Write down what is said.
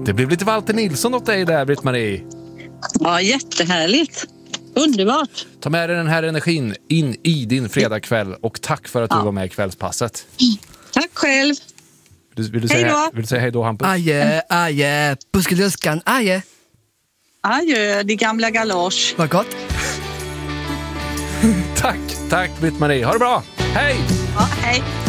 Det blev lite Walter Nilsson åt dig där, Britt-Marie. Ja, jättehärligt. Underbart. Ta med dig den här energin in i din fredagkväll och tack för att du var med i kvällspasset. Tack själv. Vill du säga hej då, Hampus? Adjö, buskeluskan, adjö. Adjö, de gamla galosch. Vad gott. Tack Britt-Marie. Ha det bra. Hej! Ja, hej.